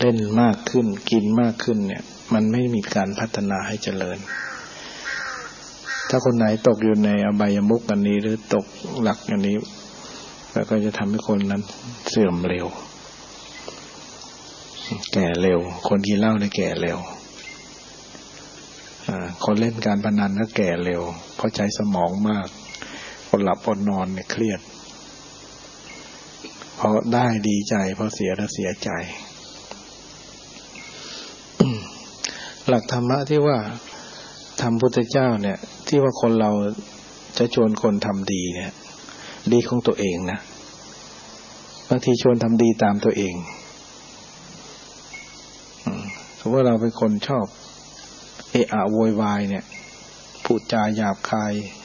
เล่นมากขึ้นกินมากขึ้นเนี่ยมันไม่มีการพัฒนาให้เจริญถ้าคนไหนตกอยู่ในอบายมุขอันนี้หรือตกหลักอันนี้แล้วก็จะทำให้คนนั้นเสื่อมเร็วแก่เร็วคนกินเหล้าเนี่ยแก่เร็วคนเล่นการพนันก็แก่เร็วเพราะใช้สมองมากคนหลับอดนอนเนี่ยเครียดเพราะได้ดีใจเพราะเสียแล้วเสียใจ หลักธรรมะที่ว่าธรรมพุทธเจ้าเนี่ยที่ว่าคนเราจะชวนคนทำดีเนี่ยดีของตัวเองนะบางทีชวนทำดีตามตัวเองสมมติว่าเราเป็นคนชอบเอะอะโวยวายเนี่ยพูดจาหยาบคาย